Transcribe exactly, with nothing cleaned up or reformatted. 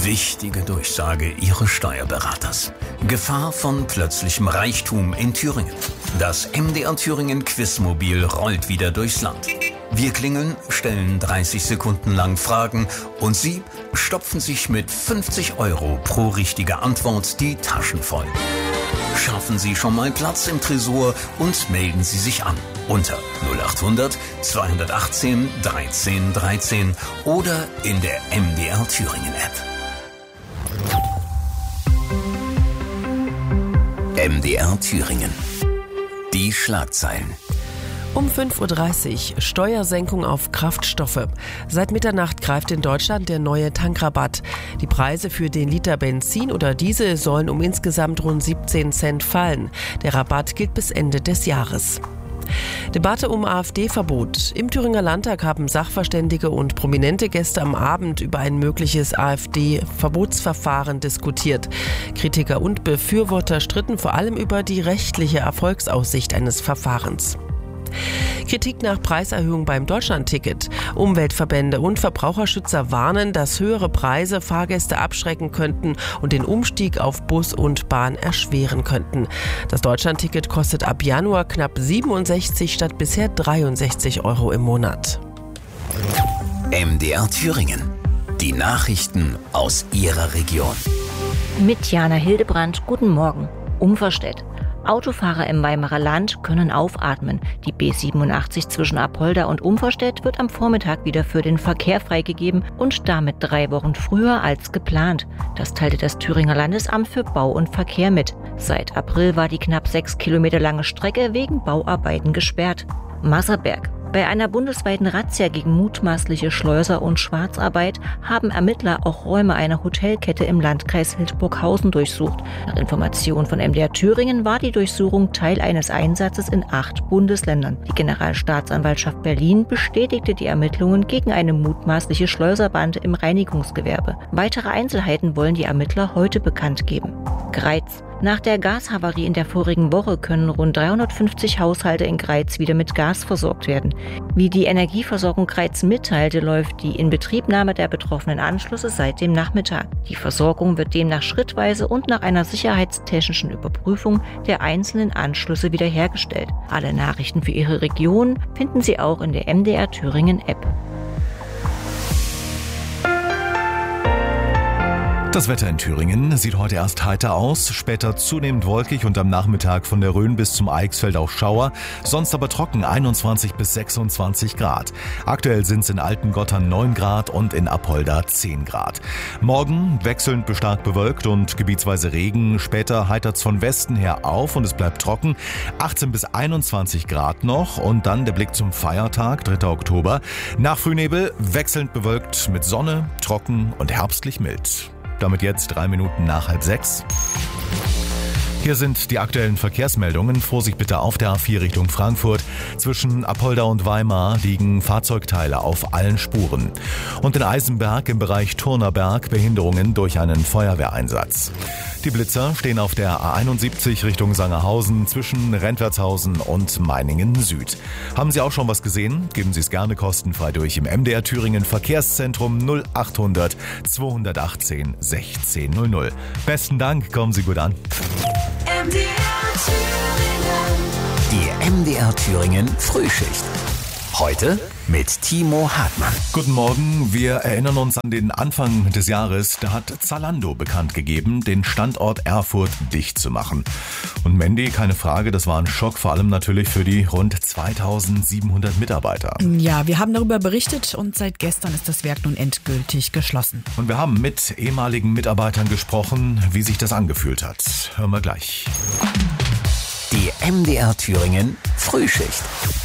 Wichtige Durchsage Ihres Steuerberaters. Gefahr von plötzlichem Reichtum in Thüringen. Das M D R Thüringen Quizmobil rollt wieder durchs Land. Wir klingeln, stellen dreißig Sekunden lang Fragen und Sie stopfen sich mit fünfzig Euro pro richtige Antwort die Taschen voll. Schaffen Sie schon mal Platz im Tresor und melden Sie sich an unter null acht hundert zweihundertachtzehn dreizehn dreizehn oder in der M D R Thüringen App. M D R Thüringen. Die Schlagzeilen. Um fünf Uhr dreißig, Steuersenkung auf Kraftstoffe. Seit Mitternacht greift in Deutschland der neue Tankrabatt. Die Preise für den Liter Benzin oder Diesel sollen um insgesamt rund siebzehn Cent fallen. Der Rabatt gilt bis Ende des Jahres. Debatte um AfD-Verbot. Im Thüringer Landtag haben Sachverständige und prominente Gäste am Abend über ein mögliches AfD-Verbotsverfahren diskutiert. Kritiker und Befürworter stritten vor allem über die rechtliche Erfolgsaussicht eines Verfahrens. Kritik nach Preiserhöhung beim Deutschlandticket. Umweltverbände und Verbraucherschützer warnen, dass höhere Preise Fahrgäste abschrecken könnten und den Umstieg auf Bus und Bahn erschweren könnten. Das Deutschlandticket kostet ab Januar knapp siebenundsechzig statt bisher dreiundsechzig Euro im Monat. M D R Thüringen. Die Nachrichten aus Ihrer Region. Mit Jana Hildebrand, guten Morgen. Umverstedt. Autofahrer im Weimarer Land können aufatmen. Die B siebenundachtzig zwischen Apolda und Umverstedt wird am Vormittag wieder für den Verkehr freigegeben und damit drei Wochen früher als geplant. Das teilte das Thüringer Landesamt für Bau und Verkehr mit. Seit April war die knapp sechs Kilometer lange Strecke wegen Bauarbeiten gesperrt. Masserberg. Bei einer bundesweiten Razzia gegen mutmaßliche Schleuser- und Schwarzarbeit haben Ermittler auch Räume einer Hotelkette im Landkreis Hildburghausen durchsucht. Nach Informationen von M D R Thüringen war die Durchsuchung Teil eines Einsatzes in acht Bundesländern. Die Generalstaatsanwaltschaft Berlin bestätigte die Ermittlungen gegen eine mutmaßliche Schleuserbande im Reinigungsgewerbe. Weitere Einzelheiten wollen die Ermittler heute bekannt geben. Greiz. Nach der Gashavarie in der vorigen Woche können rund dreihundertfünfzig Haushalte in Greiz wieder mit Gas versorgt werden. Wie die Energieversorgung Greiz mitteilte, läuft die Inbetriebnahme der betroffenen Anschlüsse seit dem Nachmittag. Die Versorgung wird demnach schrittweise und nach einer sicherheitstechnischen Überprüfung der einzelnen Anschlüsse wiederhergestellt. Alle Nachrichten für Ihre Region finden Sie auch in der M D R Thüringen App. Das Wetter in Thüringen sieht heute erst heiter aus, später zunehmend wolkig und am Nachmittag von der Rhön bis zum Eichsfeld auch Schauer, sonst aber trocken einundzwanzig bis sechsundzwanzig Grad. Aktuell sind es in Altengottern neun Grad und in Apolda zehn Grad. Morgen wechselnd bis stark bewölkt und gebietsweise Regen, später heitert's von Westen her auf und es bleibt trocken, achtzehn bis einundzwanzig Grad noch und dann der Blick zum Feiertag, dritter Oktober. Nach Frühnebel wechselnd bewölkt mit Sonne, trocken und herbstlich mild. Damit jetzt drei Minuten nach halb sechs. Hier sind die aktuellen Verkehrsmeldungen. Vorsicht bitte auf der A vier Richtung Frankfurt. Zwischen Apolda und Weimar liegen Fahrzeugteile auf allen Spuren. Und in Eisenberg im Bereich Turnerberg Behinderungen durch einen Feuerwehreinsatz. Die Blitzer stehen auf der A einundsiebzig Richtung Sangerhausen zwischen Rentwertshausen und Meiningen Süd. Haben Sie auch schon was gesehen? Geben Sie es gerne kostenfrei durch im M D R Thüringen Verkehrszentrum null acht hundert zweihundertachtzehn sechzehn null null. Besten Dank, kommen Sie gut an. M D R Thüringen. Die M D R Thüringen Frühschicht. Heute mit Timo Hartmann. Guten Morgen, wir erinnern uns an den Anfang des Jahres. Da hat Zalando bekannt gegeben, den Standort Erfurt dicht zu machen. Und Mandy, keine Frage, das war ein Schock, vor allem natürlich für die rund zweitausendsiebenhundert Mitarbeiter. Ja, wir haben darüber berichtet und seit gestern ist das Werk nun endgültig geschlossen. Und wir haben mit ehemaligen Mitarbeitern gesprochen, wie sich das angefühlt hat. Hören wir gleich. Die M D R Thüringen Frühschicht.